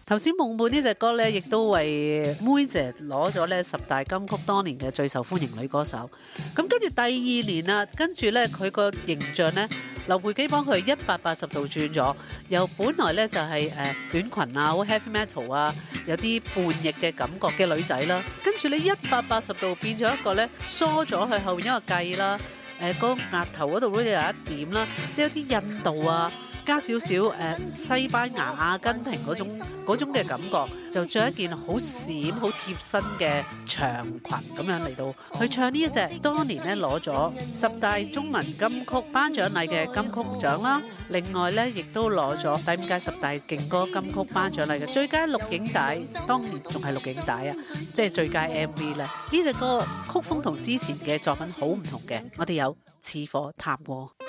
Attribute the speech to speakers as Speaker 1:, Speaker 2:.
Speaker 1: 頭先夢伴呢隻歌咧，亦都為妹姐攞咗咧10大金曲當年嘅最受歡迎女歌手。咁跟住第二年啦，跟住咧佢個形象咧，劉培基幫佢180度轉咗，由本來咧就係短裙啊，好 heavy metal 啊，有啲叛逆嘅感覺嘅女仔啦，跟住你180度變咗一個咧梳咗去後面一個髻啦，個額頭嗰度都有一點啦，即係有啲印度啊。加少少西班牙、阿根廷嗰種嘅感覺，就着一件好閃、好貼身嘅長裙咁樣嚟到去唱呢一隻，當年咧攞咗10大中文金曲頒獎禮嘅金曲獎啦。另外咧，亦都攞咗第5屆10大勁歌金曲頒獎禮嘅最佳錄影帶，當年仲係錄影帶啊，即係最佳 MV 咧。呢隻歌曲風同之前嘅作品好唔同嘅，我哋有似火探戈。